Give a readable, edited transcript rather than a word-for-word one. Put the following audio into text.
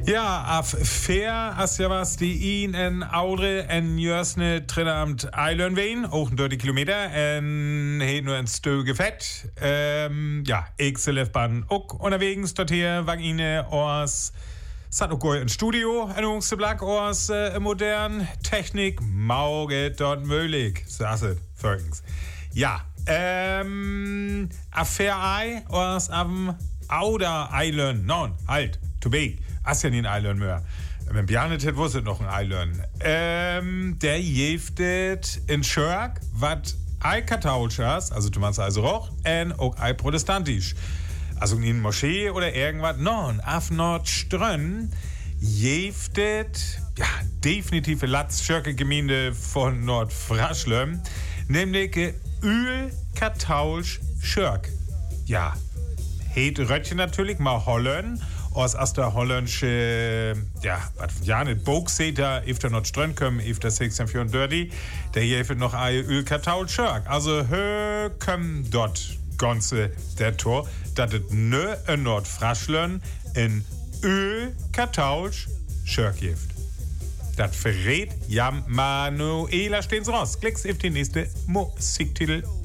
Ja, auf fair, als ja was die ihn en Audre en Jörsne Trinamt Eilen wehen, auch 30 Kilometer, en heet nur ein Stöge Fett. Ja, ich selef ban auch unterwegs, dort hier wang ihnen aus, sat auch ein Studio, ein Ungseblack aus modern Technik, Mauge dort möglich, saße, folgens. Ja, auf fair Ei aus am Outer Island, non, halt, to big. As ja nie ein Eiland mehr. Wenn Bjarne tät, wusstet noch ein Eiland. Der jeftet in Schörg, wat ei Katholschers, also du meinst also auch, en auch ei Protestantisch. Also in Moschee oder irgendwas, non, auf Nordströnn jeftet, ja, definitive Latz-Schörke-Gemeinde von Nordfraschlem, nämlich Öl Katholsch Schörg. Ja, heet Röttchen natürlich, mal Holland, aus der holländische, ja nicht Boogseter, efter Nordström kommen, efter 1634, der hier noch ein Öl Katholsch Schörg. Also, kommen dort ganze der Tor, dass es nö in Nordfraschlön in Öl Katholsch Schörg gibt. Das verrät Jam Manuela stehen raus. Klicks auf die nächste Musiktitel.